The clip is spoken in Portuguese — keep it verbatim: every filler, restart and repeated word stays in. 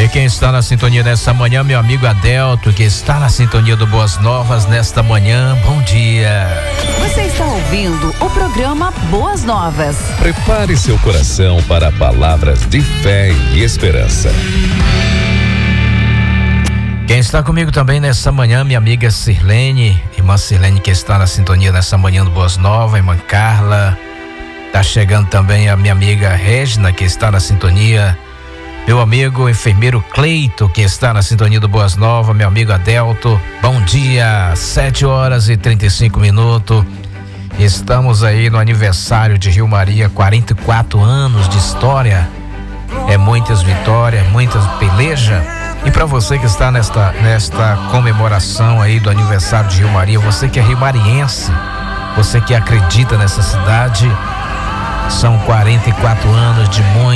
E quem está na sintonia nessa manhã, meu amigo Adelto, que está na sintonia do Boas Novas nesta manhã, bom dia. Você está ouvindo o programa Boas Novas. Prepare seu coração para palavras de fé e esperança. Quem está comigo também nessa manhã, minha amiga Sirlene, irmã Sirlene, que está na sintonia nessa manhã do Boas Novas, irmã Carla. Tá chegando também a minha amiga Regina, que está na sintonia. Meu amigo enfermeiro Cleito, que está na sintonia do Boas Novas, meu amigo Adelto, bom dia, sete horas e trinta e cinco minutos. Estamos aí no aniversário de Rio Maria, quarenta e quatro anos de história. É muitas vitórias, muitas pelejas. E para você que está nesta, nesta comemoração aí do aniversário de Rio Maria, você que é riomariense, você que acredita nessa cidade, são quarenta e quatro anos de muito